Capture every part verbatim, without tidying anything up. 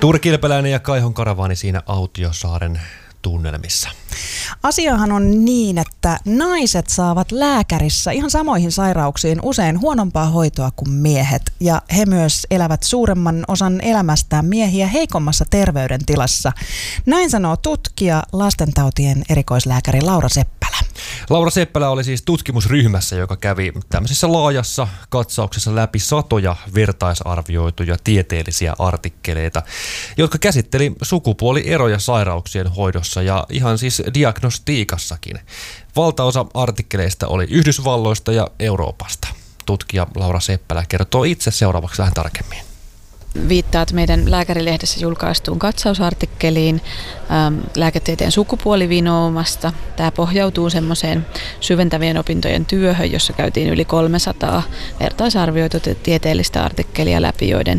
Tuuri Kilpeläinen ja Kaihon karavaani siinä Autiosaaren tunnelmissa. Asiahan on niin, että naiset saavat lääkärissä ihan samoihin sairauksiin usein huonompaa hoitoa kuin miehet. Ja he myös elävät suuremman osan elämästään miehiä heikommassa terveydentilassa. Näin sanoo tutkija, lastentautien erikoislääkäri Laura Seppälä. Laura Seppälä oli siis tutkimusryhmässä, joka kävi tämmöisessä laajassa katsauksessa läpi satoja vertaisarvioituja tieteellisiä artikkeleita, jotka käsitteli sukupuolieroja sairauksien hoidossa ja ihan siis diagnostiikassakin. Valtaosa artikkeleista oli Yhdysvalloista ja Euroopasta. Tutkija Laura Seppälä kertoo itse seuraavaksi vähän tarkemmin. Viittaat meidän lääkärilehdessä julkaistuun katsausartikkeliin ähm, lääketieteen sukupuolivinoumasta. Tämä pohjautuu semmoiseen syventävien opintojen työhön, jossa käytiin yli kolmesataa vertaisarvioitua tieteellistä artikkelia läpi, joiden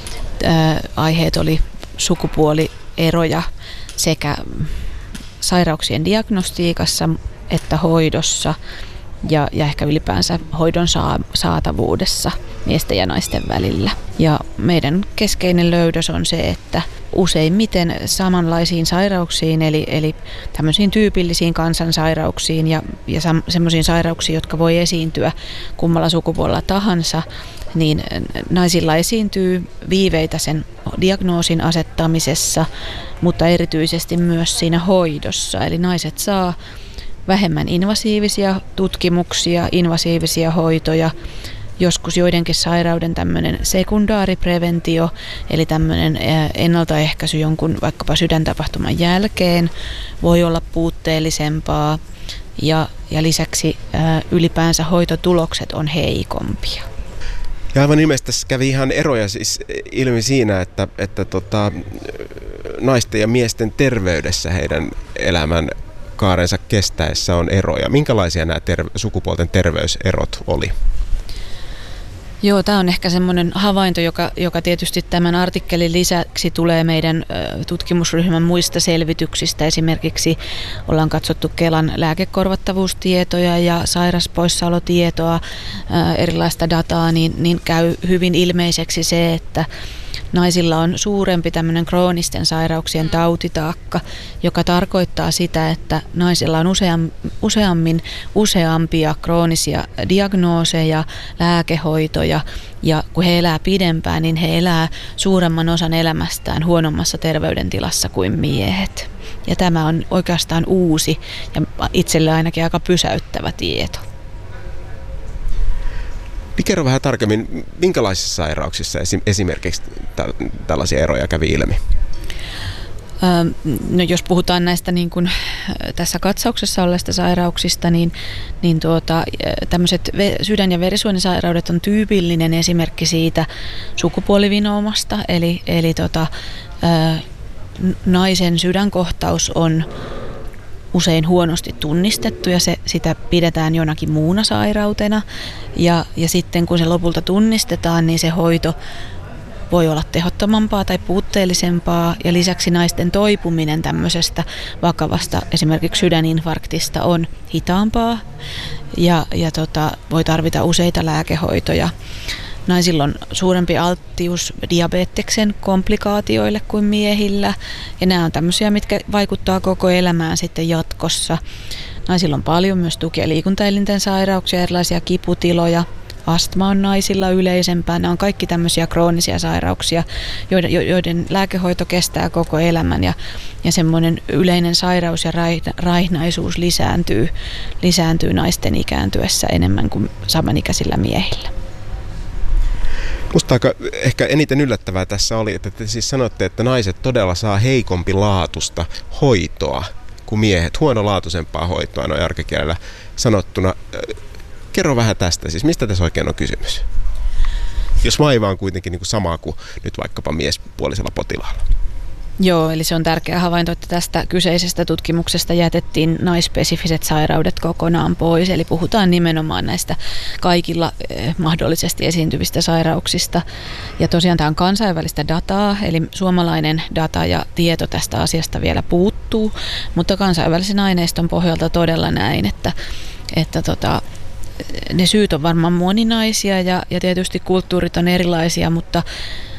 äh, aiheet oli sukupuolieroja sekä sairauksien diagnostiikassa että hoidossa ja, ja ehkä ylipäänsä hoidon saa, saatavuudessa miesten ja naisten välillä. Ja meidän keskeinen löydös on se, että useimmiten samanlaisiin sairauksiin, eli, eli tämmöisiin tyypillisiin kansansairauksiin ja, ja semmoisiin sairauksiin, jotka voi esiintyä kummalla sukupuolella tahansa, niin naisilla esiintyy viiveitä sen diagnoosin asettamisessa, mutta erityisesti myös siinä hoidossa. Eli naiset saa vähemmän invasiivisia tutkimuksia, invasiivisia hoitoja, joskus joidenkin sairauden tämmöinen sekundaaripreventio, eli tämmöinen ennaltaehkäisy jonkun vaikkapa sydäntapahtuman jälkeen voi olla puutteellisempaa ja, ja lisäksi ää, ylipäänsä hoitotulokset on heikompia. Ja aivan ilmeisesti tässä kävi ihan eroja siis ilmi siinä, että, että tota, naisten ja miesten terveydessä heidän elämän kaarensa kestäessä on eroja. Minkälaisia nämä ter- sukupuolten terveyserot oli? Joo, tämä on ehkä semmoinen havainto, joka, joka tietysti tämän artikkelin lisäksi tulee meidän ö, tutkimusryhmän muista selvityksistä. Esimerkiksi ollaan katsottu Kelan lääkekorvattavuustietoja ja sairaspoissaolotietoa, ö, erilaista dataa, niin, niin käy hyvin ilmeiseksi se, että naisilla on suurempi tämmöinen kroonisten sairauksien tautitaakka, joka tarkoittaa sitä, että naisilla on useam, useammin useampia kroonisia diagnooseja, lääkehoitoja, ja kun he elää pidempään, niin he elää suuremman osan elämästään huonommassa terveydentilassa kuin miehet. Ja tämä on oikeastaan uusi ja itselle ainakin aika pysäyttävä tieto. Kerro vähän tarkemmin, minkälaisissa sairauksissa esimerkiksi tällaisia eroja kävi ilmi? No, jos puhutaan näistä niin kuin tässä katsauksessa olleista sairauksista, niin, niin tuota, tämmöiset sydän- ja verisuonisairaudet on tyypillinen esimerkki siitä sukupuolivinoumasta, eli, eli tota, naisen sydänkohtaus on usein huonosti tunnistettu ja se, sitä pidetään jonakin muuna sairautena. Ja, ja sitten kun se lopulta tunnistetaan, niin se hoito voi olla tehottomampaa tai puutteellisempaa. Ja lisäksi naisten toipuminen tämmöisestä vakavasta esimerkiksi sydäninfarktista on hitaampaa ja, ja tota, voi tarvita useita lääkehoitoja. Naisilla on suurempi alttius diabeteksen komplikaatioille kuin miehillä, ja nämä on tämmöisiä, mitkä vaikuttaa koko elämään sitten jatkossa. Naisilla on paljon myös tuki- ja liikuntaelinten sairauksia, erilaisia kiputiloja. Astma on naisilla yleisempää. Nämä on kaikki tämmöisiä kroonisia sairauksia, joiden, joiden lääkehoito kestää koko elämän, ja, ja semmoinen yleinen sairaus ja raihnaisuus lisääntyy, lisääntyy naisten ikääntyessä enemmän kuin samanikäisillä miehillä. Musta aika ehkä eniten yllättävää tässä oli, että te siis sanotte, että naiset todella saa heikompi laatusta hoitoa kuin miehet, huonolaatuisempaa hoitoa noin arkikielellä sanottuna. Kerro vähän tästä, siis mistä tässä oikein on kysymys? Jos vaiva on kuitenkin niin kuin sama kuin nyt vaikkapa miespuolisella potilaalla. Joo, eli se on tärkeä havainto, että tästä kyseisestä tutkimuksesta jätettiin naisspesifiset sairaudet kokonaan pois. Eli puhutaan nimenomaan näistä kaikilla eh, mahdollisesti esiintyvistä sairauksista. Ja tosiaan tämä on kansainvälistä dataa, eli suomalainen data ja tieto tästä asiasta vielä puuttuu. Mutta kansainvälisen aineiston pohjalta todella näin, että, että tota, ne syyt on varmaan moninaisia ja, ja tietysti kulttuurit on erilaisia, mutta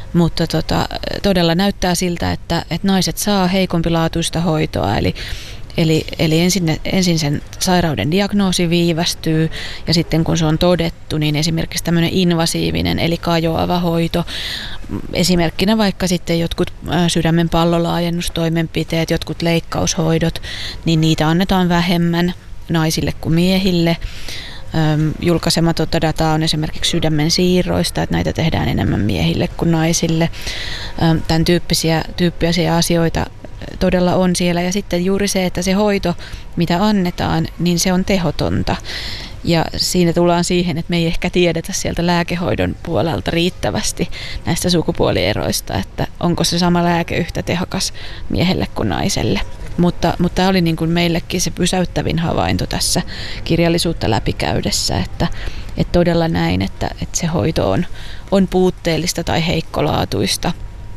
mutta tota, todella näyttää siltä, että, että naiset saa heikompilaatuista hoitoa, eli Eli, eli ensin, ensin sen sairauden diagnoosi viivästyy ja sitten kun se on todettu, niin esimerkiksi tämmöinen invasiivinen eli kajoava hoito, esimerkkinä vaikka sitten jotkut sydämen pallolaajennustoimenpiteet, jotkut leikkaushoidot, niin niitä annetaan vähemmän naisille kuin miehille. Julkaisematonta dataa on esimerkiksi sydämen siirroista, että näitä tehdään enemmän miehille kuin naisille. Tämän tyyppisiä, tyyppisiä asioita todella on siellä. Ja sitten juuri se, että se hoito, mitä annetaan, niin se on tehotonta. Ja siinä tullaan siihen, että me ei ehkä tiedetä sieltä lääkehoidon puolelta riittävästi näistä sukupuolieroista, että onko se sama lääke yhtä tehokas miehelle kuin naiselle. Mutta, mutta tämä oli niin kuin meillekin se pysäyttävin havainto tässä kirjallisuutta läpikäydessä, että, että todella näin, että, että se hoito on, on puutteellista tai heikkolaatuista.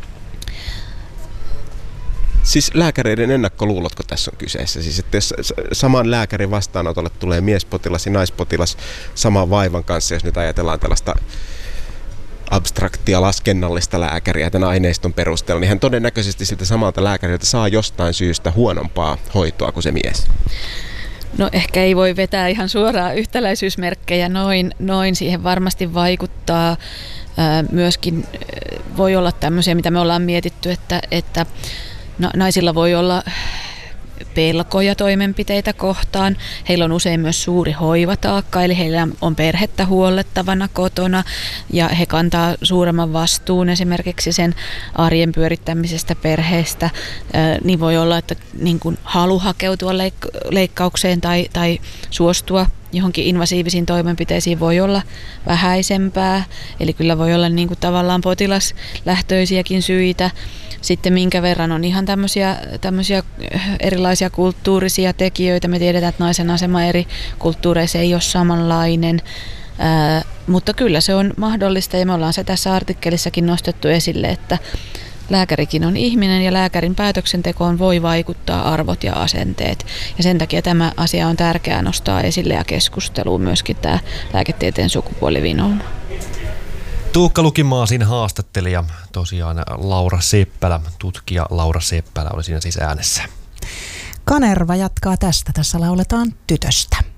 Siis lääkäreiden ennakkoluulotko tässä on kyseessä? Siis että jos saman lääkärin vastaanotolle tulee miespotilas ja naispotilas saman vaivan kanssa, jos nyt ajatellaan tällaista abstraktia laskennallista lääkäriä tämän aineiston perusteella, niin hän todennäköisesti siltä samalta lääkäriltä saa jostain syystä huonompaa hoitoa kuin se mies. No ehkä ei voi vetää ihan suoraan yhtäläisyysmerkkejä noin, noin siihen varmasti vaikuttaa. Ää, myöskin voi olla tämmöisiä, mitä me ollaan mietitty, että, että naisilla voi olla pelkoja toimenpiteitä kohtaan. Heillä on usein myös suuri hoivataakka, eli heillä on perhettä huollettavana kotona ja he kantaa suuremman vastuun esimerkiksi sen arjen pyörittämisestä perheestä. Niin voi olla, että niin kuin halu hakeutua leik- leikkaukseen tai, tai suostua johonkin invasiivisiin toimenpiteisiin voi olla vähäisempää, eli kyllä voi olla niin kuin tavallaan potilaslähtöisiäkin syitä. Sitten minkä verran on ihan tämmöisiä, tämmöisiä erilaisia kulttuurisia tekijöitä. Me tiedetään, että naisen asema eri kulttuureissa ei ole samanlainen, ää, mutta kyllä se on mahdollista ja me ollaan se tässä artikkelissakin nostettu esille, että lääkärikin on ihminen ja lääkärin päätöksentekoon voi vaikuttaa arvot ja asenteet. Ja sen takia tämä asia on tärkeää nostaa esille ja keskusteluun myöskin tämä lääketieteen sukupuolivinouma. Tuukka Lukimaasin haastattelija, tosiaan Laura Seppälä, tutkija Laura Seppälä oli siinä siis äänessä. Kanerva jatkaa tästä, tässä lauletaan Tytöstä.